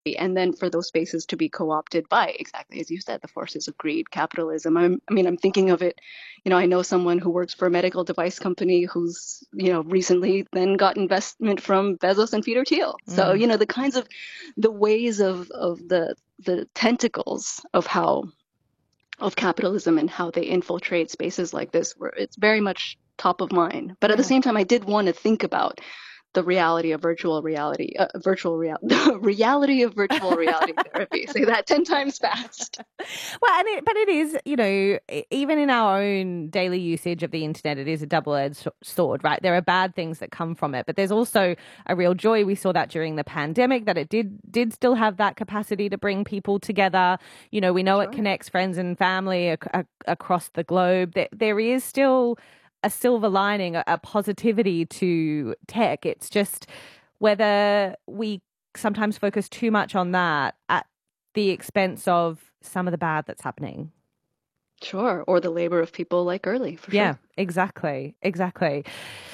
and then for those spaces to be co-opted by, exactly as you said, the forces of greed, capitalism. I'm thinking of it, I know someone who works for a medical device company who's, recently then got investment from Bezos and Peter Thiel. So, Mm. the ways of the tentacles of capitalism and how they infiltrate spaces like this, where it's very much top of mind. But at the Yeah. same time, I did want to think about the reality of virtual reality, the reality of virtual reality therapy. Say that 10 times fast. Well, but it is, even in our own daily usage of the internet, it is a double-edged sword, right? There are bad things that come from it, but there's also a real joy. We saw that during the pandemic, that it did still have that capacity to bring people together. We know it Sure. connects friends and family across the globe. There is still a silver lining, a positivity to tech. It's just whether we sometimes focus too much on that at the expense of some of the bad that's happening. Sure. Or the labor of people like Early, for Yeah, sure. exactly. Exactly.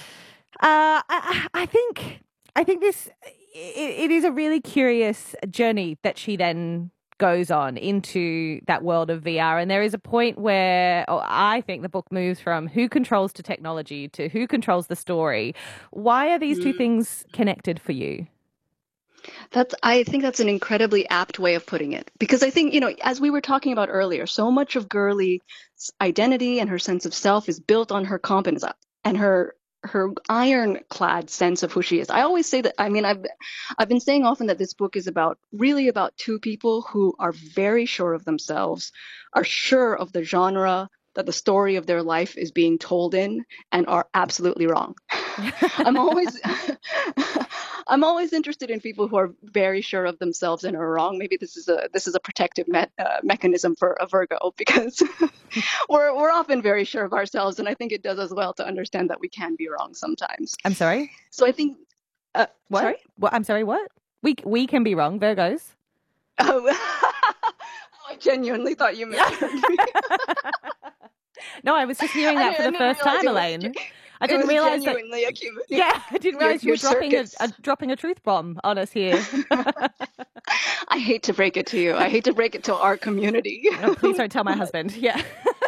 I think this it is a really curious journey that she then goes on into that world of VR. And there is a point where I think the book moves from who controls to technology to who controls the story. Why are these two Mm. things connected for you? I think that's an incredibly apt way of putting it. Because I think, as we were talking about earlier, so much of Gurley's identity and her sense of self is built on her competence and her ironclad sense of who she is. I always say that, I've been saying often that this book is really about two people who are very sure of themselves, are sure of the genre that the story of their life is being told in, and are absolutely wrong. I'm always I'm always interested in people who are very sure of themselves and are wrong. Maybe this is a protective mechanism for a Virgo, because we're often very sure of ourselves, and I think it does as well to understand that we can be wrong sometimes. I'm sorry. So I think, What? sorry. What? I'm sorry. What? We can be wrong, Virgos. Oh, I genuinely thought you misheard me. No, I was just hearing that for I the didn't first realize time, Elaine. I it didn't was realize that. genuinely a cute. Yeah, I didn't your realize you your were dropping circus. dropping a truth bomb on us here. I hate to break it to you. I hate to break it to our community. Oh, please don't tell my husband. Yeah.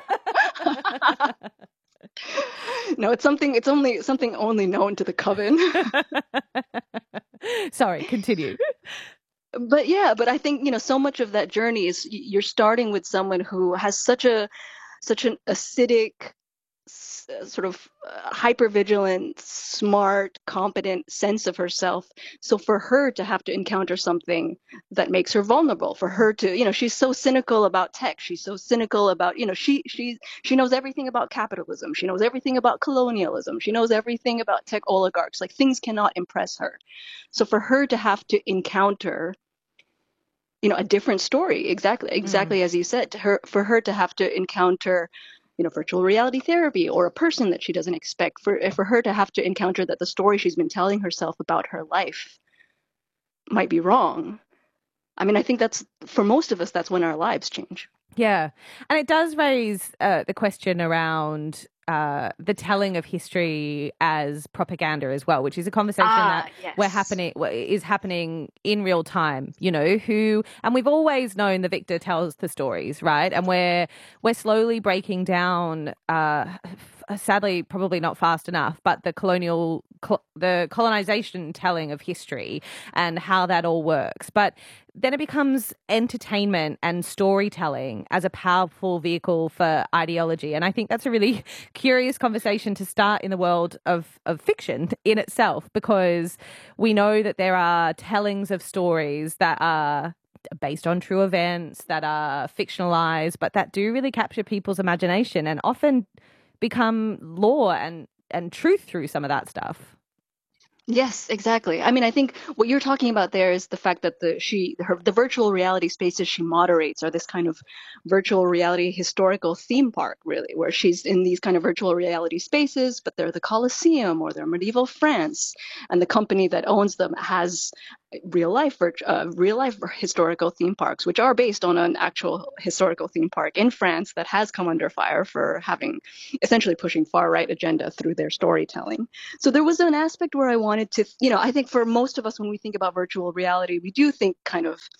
No, it's only something only known to the coven. Sorry, continue. But yeah, but I think, so much of that journey is you're starting with someone who has such an acidic, sort of hyper-vigilant, smart, competent sense of herself. So for her to have to encounter something that makes her vulnerable, for her to, she's so cynical about tech, she's so cynical about, she knows everything about capitalism, she knows everything about colonialism, she knows everything about tech oligarchs. Like, things cannot impress her. So for her to have to encounter, a different story, Mm. exactly as you said, for her to have to encounter, virtual reality therapy, or a person that she doesn't expect, for her to have to encounter that the story she's been telling herself about her life might be wrong. I think that's, for most of us, that's when our lives change. Yeah. And it does raise the question around the telling of history as propaganda as well, which is a conversation that Ah, yes. is happening in real time. And we've always known the victor tells the stories, right? And we're slowly breaking down. Sadly, probably not fast enough, but the colonization telling of history and how that all works. But then it becomes entertainment and storytelling as a powerful vehicle for ideology. And I think that's a really curious conversation to start in the world of fiction in itself, because we know that there are tellings of stories that are based on true events, that are fictionalized, but that do really capture people's imagination and often become law and truth through some of that stuff. Yes, exactly. I think what you're talking about there is the fact that the virtual reality spaces she moderates are this kind of virtual reality historical theme park, really, where she's in these kind of virtual reality spaces, but they're the Colosseum or they're medieval France, and the company that owns them has real life historical theme parks, which are based on an actual historical theme park in France that has come under fire for having essentially pushing far right agenda through their storytelling. So there was an aspect where I wanted to, I think for most of us when we think about virtual reality, we do think kind of